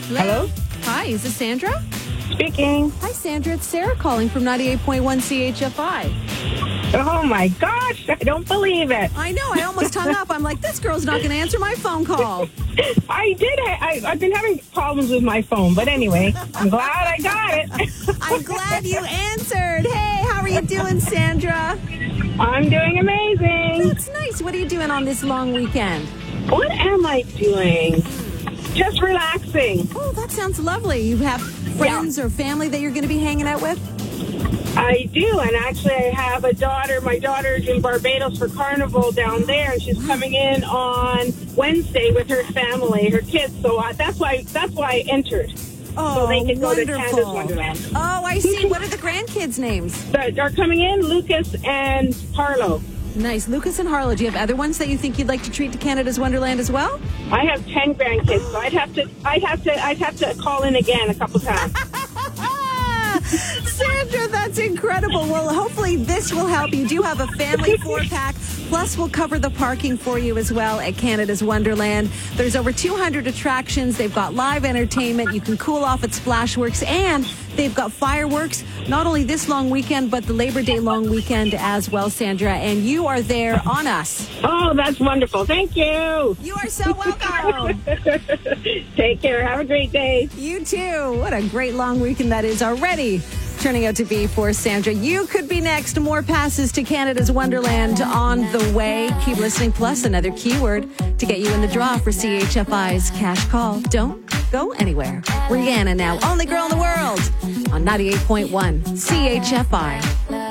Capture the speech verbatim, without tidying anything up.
Hello? Hi, is this Sandra? Speaking. Hi, Sandra. It's Sarah calling from ninety-eight point one C H F I. Oh, my gosh. I don't believe it. I know. I almost hung up. I'm like, this girl's not going to answer my phone call. I did. I, I, I've been having problems with my phone. But anyway, I'm glad I got it. I'm glad you answered. Hey, how are you doing, Sandra? I'm doing amazing. That's nice. What are you doing on this long weekend? What am I doing? Just relaxing. Oh, that sounds lovely. You have friends Yeah. or family that you're going to be hanging out with? I do, and actually I have a daughter. My daughter's in Barbados for Carnival down there, and she's coming in on Wednesday with her family, her kids. So uh, that's why that's why I entered. Oh, so they can go to wonderful. Canada's Wonderland. Oh, I see. What are the grandkids' names? But they're coming in, Lucas and Harlow. Nice. Lucas and Harlow. Do you have other ones that you think you'd like to treat to Canada's Wonderland as well? I have ten grandkids, so I'd have to, I'd have to, I'd have to call in again a couple times. Sandra, that's incredible. Well, hopefully this will help. You do have a family four-pack. Plus, we'll cover the parking for you as well at Canada's Wonderland. There's over two hundred attractions. They've got live entertainment. You can cool off at Splashworks. And they've got fireworks, not only this long weekend, but the Labor Day long weekend as well, Sandra. And you are there on us. Oh, that's wonderful. Thank you. You are so welcome. Take care. Have a great day. You too. What a great long weekend that is already turning out to be for Sandra. You could be next. More passes to Canada's Wonderland on the way. Keep listening. Plus another keyword to get you in the draw for C H F I's Cash Call. Don't go anywhere. Rihanna now. Only girl in the world on ninety-eight point one C H F I.